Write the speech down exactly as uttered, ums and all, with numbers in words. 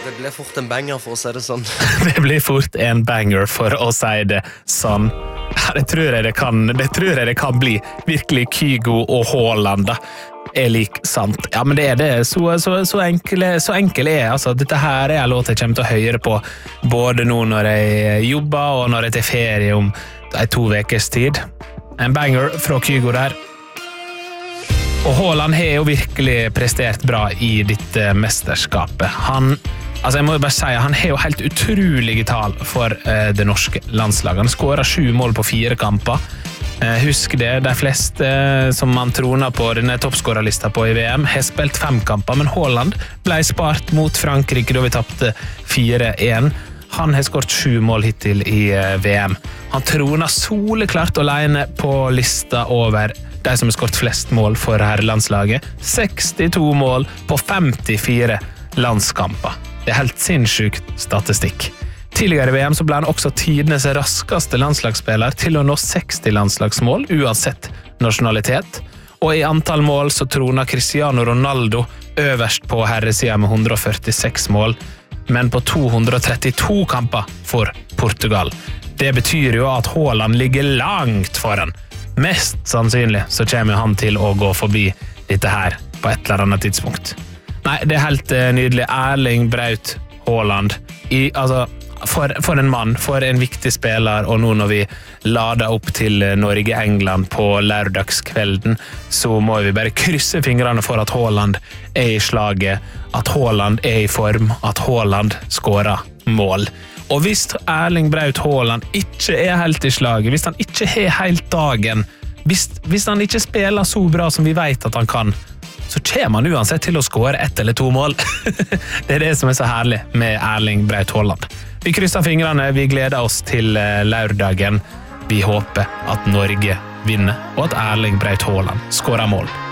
Det blir fort en banger for å si det sånn. Det blir fort en banger for å si det sånn. Ja, det tror jeg det kan, det tror jeg det kan bli. Virkelig Kygo og Haaland da. Er lik sant. Ja, men det er det. Så, så, så, enkle, så enkel er altså. Dette her er en låt jeg kommer til å høre på både nå når jeg jobber og når jeg tar ferie om en to vekers tid. En banger fra Kygo der. Og Haaland har jo virkelig prestert bra i dette mesterskapet. Han, altså jeg må jo bare si, han har jo helt utrolige tall for uh, det norske landslaget. Han skåret sju mål på fire kamper. Uh, husk det, de fleste uh, som man troner på denne toppskårerlista på i V M har spilt fem kamper, men Haaland ble spart mot Frankrike da vi tappte fire en. Han har skåret sju mål hittil i uh, V M. Han troner soleklart alene på lista over de som har skåret flest mål for herrelandslaget. sekstito mål på femtifire landskamper. Det er helt sinnssykt statistikk. Tidligere i V M så ble han også tidenes raskeste landslagsspiller til å nå seksti landslagsmål, uansett nasjonalitet. Og i antall mål så troner Cristiano Ronaldo øverst på herresida med hundre og førtiseks mål, men på to hundre og trettito kamper for Portugal. Det betyr jo at Haaland ligger langt foran. Mest sannsynlig så kommer han til å gå forbi dette her på et eller annet tidspunkt. Nei, det er helt nydelig. Erling Braut Haaland. I, altså, for, for en mann, for en viktig spiller, og nå når vi lader opp til Norge-England på lørdagskvelden, så må vi bare krysse fingrene for at Haaland er i slaget, at Haaland er i form, at Haaland skårer mål. Og hvis Erling Braut Haaland ikke er helt i slaget, hvis han ikke har helt dagen, hvis, hvis han ikke spiller så bra som vi vet at han kan, så kommer han uansett til å skåre ett eller to mål. Det er det som er så herlig med Erling Braut Haaland. Vi krysser fingrene, vi gleder oss til lørdagen. Vi håper at Norge vinner, og at Erling Braut Haaland skårer mål.